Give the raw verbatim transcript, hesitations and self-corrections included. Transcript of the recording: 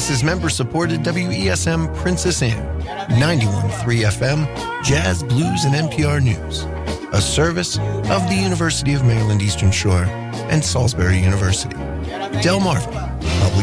This is member-supported W E S M Princess Anne, ninety-one point three F M, Jazz, Blues, and N P R News, a service of the University of Maryland Eastern Shore and Salisbury University. Delmarva